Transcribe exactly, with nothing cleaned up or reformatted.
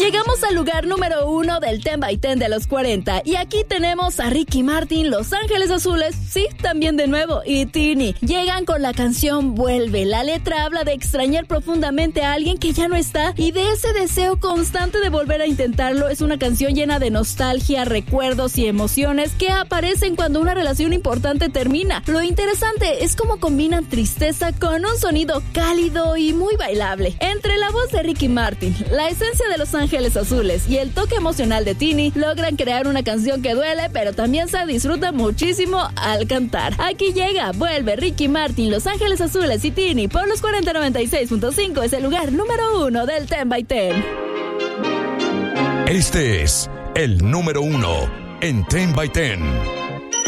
Llegamos al lugar número uno del Ten by Ten de los cuarenta y aquí tenemos a Ricky Martin, Los Ángeles Azules, sí, también de nuevo, y Tini. Llegan con la canción Vuelve. La letra habla de extrañar profundamente a alguien que ya no está y de ese deseo constante de volver a intentarlo. Es una canción llena de nostalgia, recuerdos y emociones que aparecen cuando una relación importante termina. Lo interesante es cómo combinan tristeza con un sonido cálido y muy bailable. Entre la voz de Ricky Martin, la esencia de Los Ángeles Azules y el toque emocional de Tini, logran crear una canción que duele, pero también se disfruta muchísimo al cantar. Aquí llega Vuelve, Ricky Martin, Los Ángeles Azules y Tini por los cuarenta noventa y seis punto cinco. Es el lugar número uno del Ten by Ten. Este es el número uno en Ten by Ten.